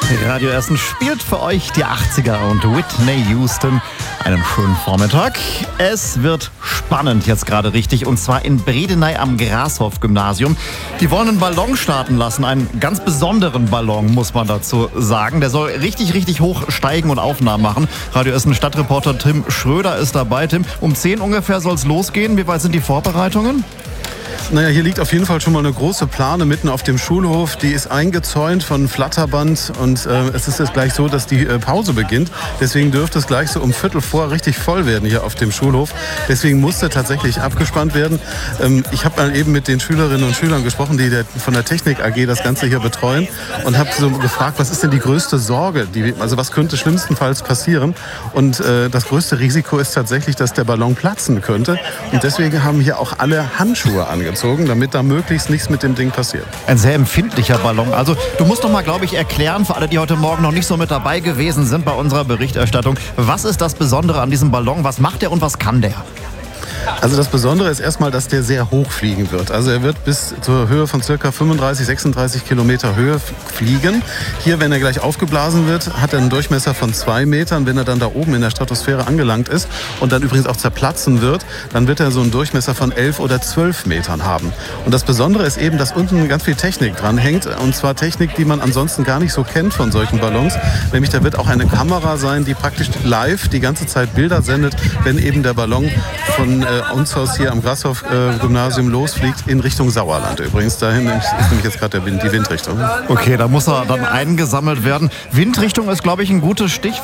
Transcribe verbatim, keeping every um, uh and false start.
Radio Essen spielt für euch die achtziger und Whitney Houston. Einen schönen Vormittag. Es wird spannend jetzt gerade richtig, und zwar in Bredeney am Grashof-Gymnasium. Die wollen einen Ballon starten lassen, einen ganz besonderen Ballon, muss man dazu sagen. Der soll richtig, richtig hoch steigen und Aufnahmen machen. Radio Essen Stadtreporter Tim Schröder ist dabei. Tim, um zehn ungefähr soll es losgehen. Wie weit sind die Vorbereitungen? Naja, hier liegt auf jeden Fall schon mal eine große Plane mitten auf dem Schulhof. Die ist eingezäunt von Flatterband und äh, es ist jetzt gleich so, dass die äh, Pause beginnt. Deswegen dürfte es gleich so um Viertel vor richtig voll werden hier auf dem Schulhof. Deswegen musste tatsächlich abgespannt werden. Ähm, ich habe mal eben mit den Schülerinnen und Schülern gesprochen, die der, von der Technik A G das Ganze hier betreuen, und habe so gefragt, was ist denn die größte Sorge? Die, also was könnte schlimmstenfalls passieren? Und äh, das größte Risiko ist tatsächlich, dass der Ballon platzen könnte. Und deswegen haben hier auch alle Handschuhe angezogen, damit da möglichst nichts mit dem Ding passiert. Ein sehr empfindlicher Ballon. Also du musst doch mal, glaube ich, erklären, für alle, die heute Morgen noch nicht so mit dabei gewesen sind bei unserer Berichterstattung, was ist das Besondere an diesem Ballon? Was macht der und was kann der? Also das Besondere ist erstmal, dass der sehr hoch fliegen wird. Also er wird bis zur Höhe von ca. fünfunddreißig, sechsunddreißig Kilometer Höhe fliegen. Hier, wenn er gleich aufgeblasen wird, hat er einen Durchmesser von zwei Metern. Wenn er dann da oben in der Stratosphäre angelangt ist und dann übrigens auch zerplatzen wird, dann wird er so einen Durchmesser von elf oder zwölf Metern haben. Und das Besondere ist eben, dass unten ganz viel Technik dran hängt. Und zwar Technik, die man ansonsten gar nicht so kennt von solchen Ballons. Nämlich da wird auch eine Kamera sein, die praktisch live die ganze Zeit Bilder sendet, wenn eben der Ballon von äh, uns aus hier am Grashof-Gymnasium äh, losfliegt in Richtung Sauerland. Übrigens, dahin ist nämlich jetzt gerade der Wind, die Windrichtung. Okay, da muss er dann eingesammelt werden. Windrichtung ist, glaube ich, ein gutes Stichwort.